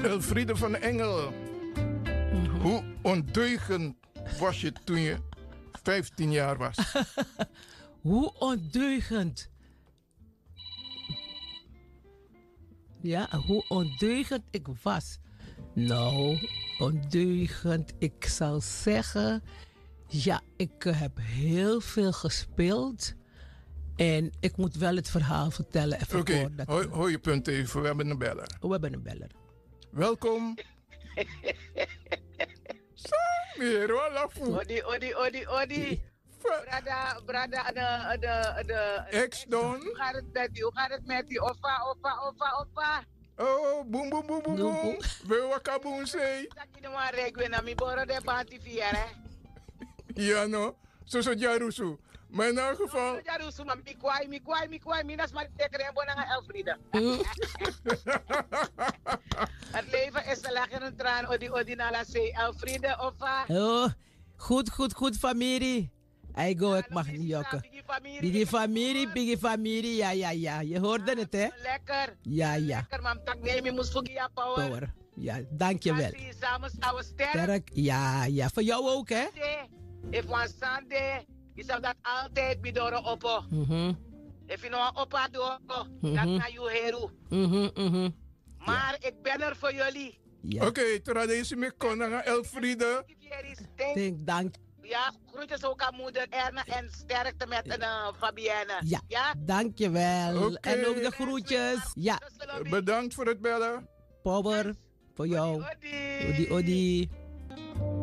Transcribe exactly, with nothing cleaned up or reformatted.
Elfriede van Engel, Mhm. hoe ondeugend was je toen je vijftien jaar was? Hoe ondeugend. Ja, hoe ondeugend ik was. Nou, ondeugend. Ik zal zeggen, ja, ik eh, heb heel veel gespeeld. En ik moet wel het verhaal vertellen. Even Oké, kort. dat- hou, hou je punt even, we hebben een beller. Oh, we hebben een beller. Welkom. Zo, meer hoor, lafoe. Odi, odi, odi, odi. Brada, brada, de, de, de... Ex-don. Hoe gaat het met u? Hoe gaat het met u? Oppa, oppa, oppa, oppa. Oh, boem, boem, boem, boem, Boem, boem. boem. We wakaboen zei. Dat je nog maar rekenen naar mijn boro de banti vier, hè? Ja, no. Zo zo jarusu. Maar in elk geval. Ja, dus maar mi kwai, mi kwai, mi kwai, mi nas maar tekker en bonanga Elfriede. Het leven is een lach en een traan, odi, odi, nala zee. Elfriede, oppa. Oh, goed, goed, goed, familie. Ik go, ik mag niet jokken. Biggie familie, biggie familie. Ja, ja, ja. Je hoorde het, hè? Lekker. Ja, ja. Lekker, mam. Tak neem je moest vergeten, power. Power. Ja, dankjewel. Zie je samen, oude sterk. Sterk. Ja, ja. Voor jou ook, hè? If one Sunday, is dat altijd bidoro oppo. Mhm. If you know oppa do, dat Mhm. na you heru. Mhm, mhm. Maar ik ben er voor jullie. Ja. Oké, okay, terwijl deze me kon naar Elfriede. Denk, dank. Ja, groetjes ook aan moeder Erna en sterkte met een uh, Fabienne. Ja, Ja? dankjewel. Oké. En ook de groetjes. Ja, Bedankt voor het bellen. power voor jou. Odi, Odi, odi.